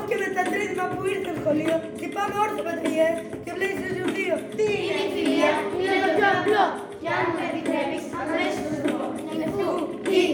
και με τα τρίτημα που ήρθε στο σχολείο και πάμε όρθιο πατριέ και βλέπεις τους δύο. Τι είναι φιλία, είναι το